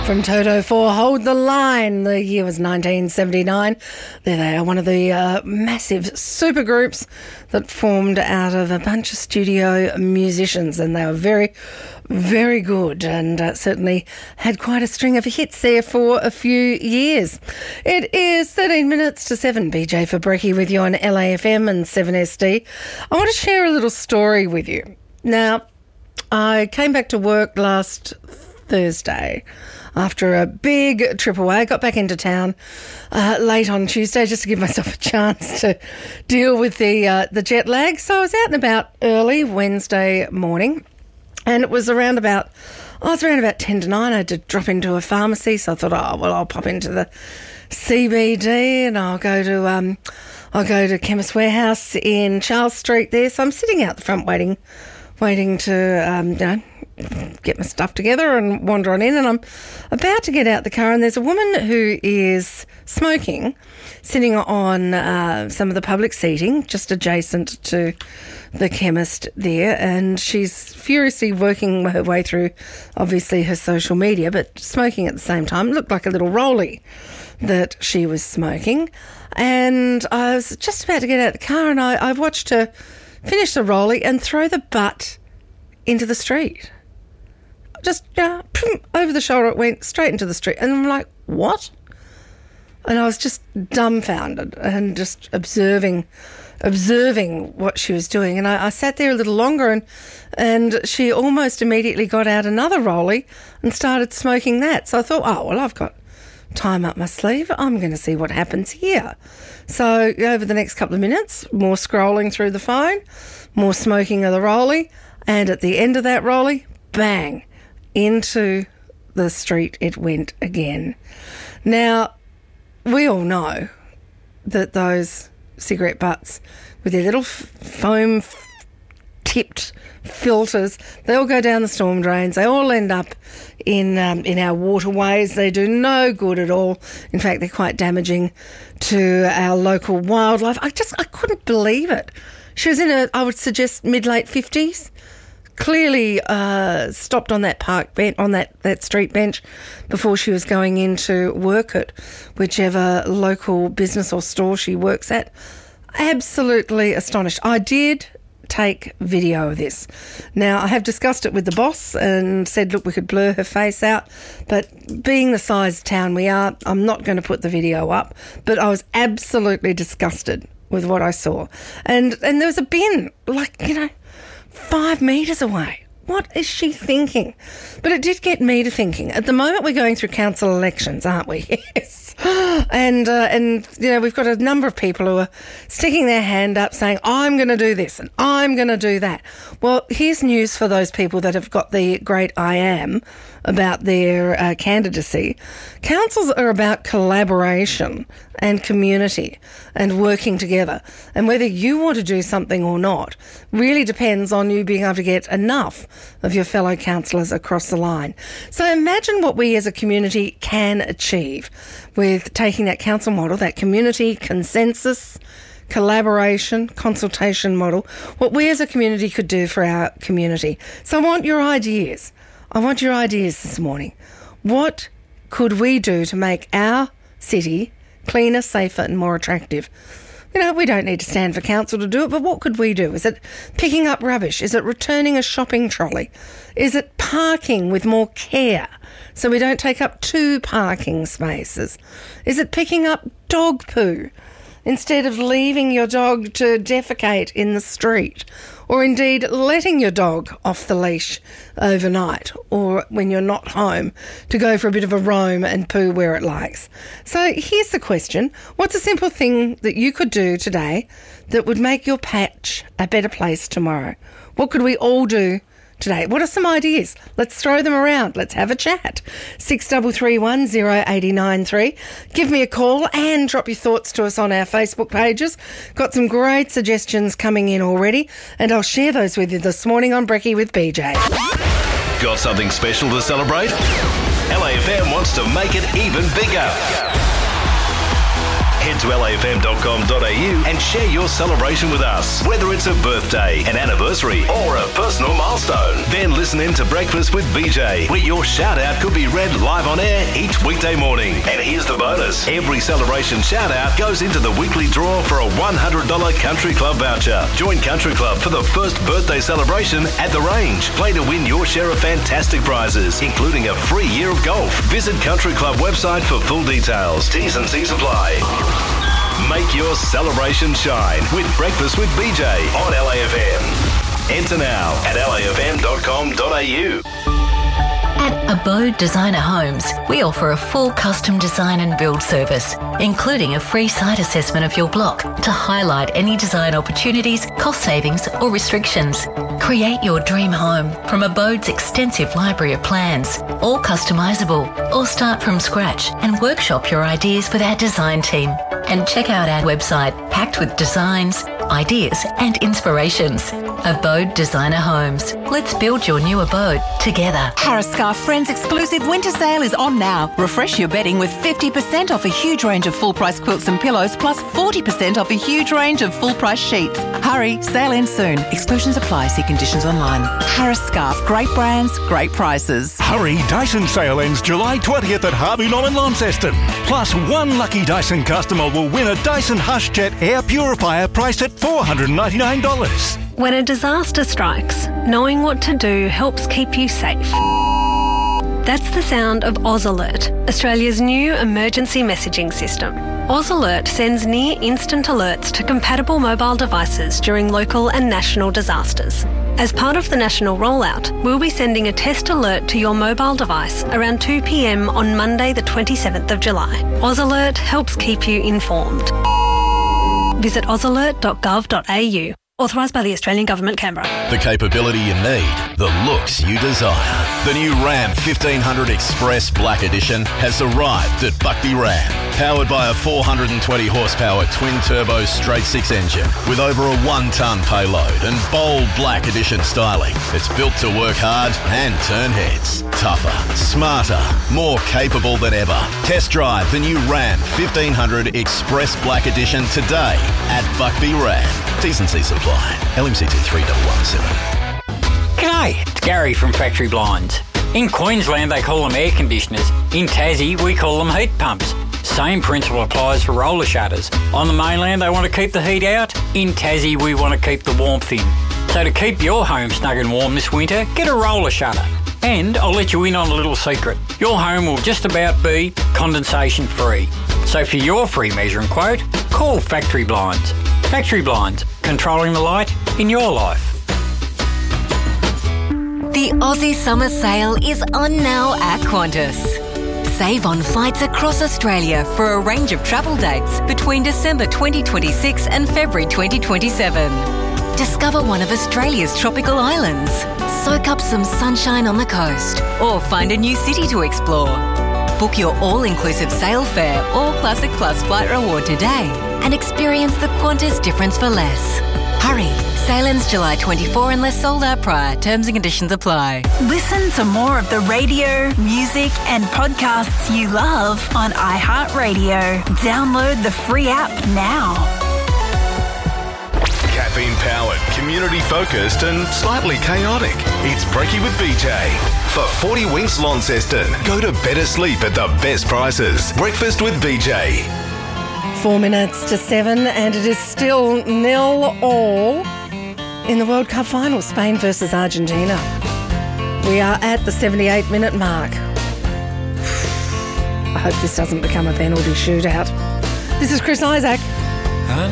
from Toto for Hold the Line. The year was 1979. There they are, one of the massive supergroups that formed out of a bunch of studio musicians, and they were very, very good, and certainly had quite a string of hits there for a few years. It is 13 minutes to 7, BJ for Brekkie with you on LAFM and 7SD. I want to share a little story with you. Now, I came back to work last Thursday after a big trip away. I got back into town late on Tuesday just to give myself a chance to deal with the jet lag. So I was out and about early Wednesday morning, and it was around about 10 to 9. I had to drop into a pharmacy, so I thought, I'll pop into the CBD and I'll go to Chemist Warehouse in Charles Street there. So I'm sitting out the front waiting to get my stuff together and wander on in, and I'm about to get out the car, and there's a woman who is smoking sitting on some of the public seating just adjacent to the chemist there, and she's furiously working her way through obviously her social media, but smoking at the same time. It looked like a little rollie that she was smoking, and I was just about to get out the car, and I watched her finish the rollie and throw the butt into the street. Just over the shoulder, it went straight into the street. And I'm like, what? And I was just dumbfounded and just observing what she was doing. And I sat there a little longer, and she almost immediately got out another rollie and started smoking that. So I thought, I've got time up my sleeve. I'm going to see what happens here. So over the next couple of minutes, more scrolling through the phone, more smoking of the rollie, and at the end of that rollie, bang, into the street it went again. Now, we all know that those cigarette butts with their little foam-tipped filters, they all go down the storm drains. They all end up in our waterways. They do no good at all. In fact, they're quite damaging to our local wildlife. I couldn't believe it. She was in I would suggest, mid-late 50s. Clearly stopped on that park bench, on that street bench, before she was going in to work at whichever local business or store she works at. Absolutely astonished. I did take video of this. Now, I have discussed it with the boss and said, look, we could blur her face out, but being the size of town we are, I'm not going to put the video up. But I was absolutely disgusted with what I saw. And there was a bin, 5 metres away. What is she thinking? But it did get me to thinking. At the moment, we're going through council elections, aren't we? Yes. And we've got a number of people who are sticking their hand up saying, I'm going to do this and I'm going to do that. Well, here's news for those people that have got the great I am about their candidacy. Councils are about collaboration and community and working together. And whether you want to do something or not really depends on you being able to get enough of your fellow councillors across the line. So imagine what we as a community can achieve with taking that council model, that community consensus, collaboration, consultation model, what we as a community could do for our community. So I want your ideas. This morning. What could we do to make our city cleaner, safer and more attractive? We don't need to stand for council to do it, but what could we do? Is it picking up rubbish? Is it returning a shopping trolley? Is it parking with more care so we don't take up 2 parking spaces? Is it picking up dog poo instead of leaving your dog to defecate in the street? Or indeed letting your dog off the leash overnight or when you're not home to go for a bit of a roam and poo where it likes. So here's the question. What's a simple thing that you could do today that would make your patch a better place tomorrow? What could we all do today? What are some ideas? Let's throw them around. Let's have a chat. 6331 0893. Give me a call and drop your thoughts to us on our Facebook pages. Got some great suggestions coming in already, and I'll share those with you this morning on Brekkie with BJ. Got something special to celebrate? LAFM wants to make it even bigger. Head to lafm.com.au and share your celebration with us, whether it's a birthday, an anniversary or a personal milestone. Then listen in to Breakfast with BJ, where your shout-out could be read live on air each weekday morning. And here's the bonus. Every celebration shout-out goes into the weekly draw for a $100 Country Club voucher. Join Country Club for the first birthday celebration at the range. Play to win your share of fantastic prizes, including a free year of golf. Visit Country Club website for full details. T's and C's apply. Make your celebration shine with Breakfast with BJ on LAFM. Enter now at lafm.com.au. At Abode Designer Homes, we offer a full custom design and build service, including a free site assessment of your block to highlight any design opportunities, cost savings or restrictions. Create your dream home from Abode's extensive library of plans, all customisable, or start from scratch and workshop your ideas with our design team. And check out our website packed with designs, ideas and inspirations. Abode Designer Homes. Let's build your new abode together. Harris Scarf Friends exclusive winter sale is on now. Refresh your bedding with 50% off a huge range of full-price quilts and pillows, plus 40% off a huge range of full-price sheets. Hurry, sale ends soon. Exclusions apply. See conditions online. Harris Scarf. Great brands, great prices. Hurry, Dyson sale ends July 20th at Harvey Norman Launceston. Plus, one lucky Dyson customer will win a Dyson Hush Jet air purifier priced at $499. When a disaster strikes, knowing what to do helps keep you safe. That's the sound of Oz Alert, Australia's new emergency messaging system. Oz Alert sends near-instant alerts to compatible mobile devices during local and national disasters. As part of the national rollout, we'll be sending a test alert to your mobile device around 2 p.m. on Monday the 27th of July. Oz Alert helps keep you informed. Visit ozalert.gov.au. Authorised by the Australian Government, Canberra. The capability you need, the looks you desire. The new Ram 1500 Express Black Edition has arrived at Buckby Ram. Powered by a 420 horsepower twin-turbo straight-six engine with over a 1-tonne payload and bold Black Edition styling. It's built to work hard and turn heads. Tougher, smarter, more capable than ever. Test drive the new Ram 1500 Express Black Edition today at Buckby Ram. T's and C's apply. LMCT 3117. G'day, it's Gary from Factory Blinds. In Queensland they call them air conditioners. In Tassie we call them heat pumps. Same principle applies for roller shutters. On the mainland they want to keep the heat out. In Tassie we want to keep the warmth in. So to keep your home snug and warm this winter, get a roller shutter. And I'll let you in on a little secret. Your home will just about be condensation free. So for your free measuring quote, call Factory Blinds. Factory Blinds, controlling the light in your life. The Aussie Summer Sale is on now at Qantas. Save on flights across Australia for a range of travel dates between December 2026 and February 2027. Discover one of Australia's tropical islands. Soak up some sunshine on the coast or find a new city to explore. Book your all-inclusive sail fare or Classic Plus flight reward today and experience the Qantas difference for less. Hurry, sale ends July 24 unless sold out prior. Terms and conditions apply. Listen to more of the radio, music and podcasts you love on iHeartRadio. Download the free app now. Caffeine-powered, community-focused and slightly chaotic. It's Brekkie with BJ. For 40 Winks Launceston, go to better sleep at the best prices. Breakfast with BJ. 4 minutes to 7 and it is still 0-all in the World Cup final, Spain versus Argentina. We are at the 78-minute mark. I hope this doesn't become a penalty shootout. This is Chris Isaac.